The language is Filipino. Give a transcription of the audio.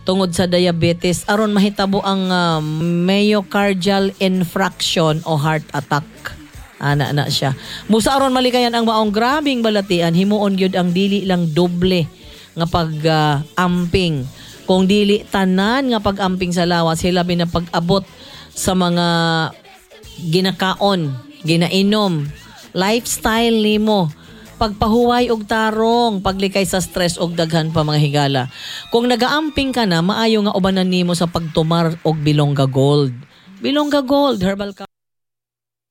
tungod sa diabetes aron mahitabo ang myocardial infarction o heart attack. Ana na siya. Musa aron malikayan ang maong grabing balatian, himuon gyud ang dili lang doble nga pag-amping. Kung dili tanan nga pag-amping sa lawas, sila binapag-abot sa mga ginakaon, ginainom, lifestyle nimo, pagpahuway og tarong, paglikay sa stress og daghan pa mga higala. Kung nagaamping ka na, maayo nga ubanan nimo sa pagtumar og Bilongga Gold. Bilongga Gold, herbal